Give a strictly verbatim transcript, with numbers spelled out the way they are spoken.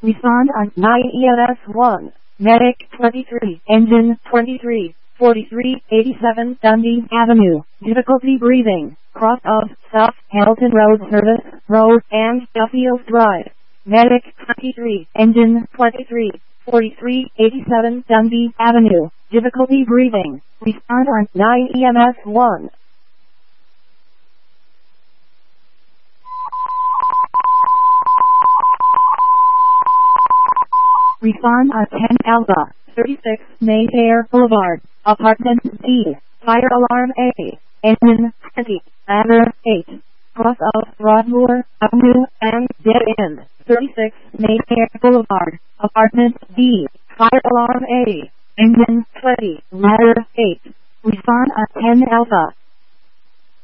Respond on nine E M S one. Medic twenty-three. Engine twenty-three. forty-three eighty-seven Dundee Avenue. Difficulty breathing. Cross of South Hamilton Road Service Road and Duffield Drive. Medic twenty-three. Engine twenty-three. forty-three eighty-seven Dundee Avenue. Difficulty breathing. Respond on nine E M S one. Respond on ten Alpha. thirty-six Mayfair Boulevard. Apartment D. Fire alarm A. Engine twenty. Ladder eight. Cross of Broadmoor Avenue and dead end. thirty-six Mayfair Boulevard. Apartment D. Fire alarm A. Engine twenty. Ladder eight. Respond on ten Alpha.